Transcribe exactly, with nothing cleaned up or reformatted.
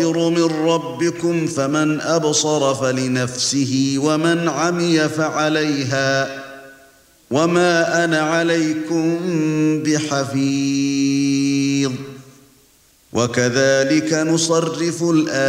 من ربكم فمن أبصر فلنفسه ومن عمي فعليها وما أنا عليكم بحفيظ وكذلك نصرف الآيات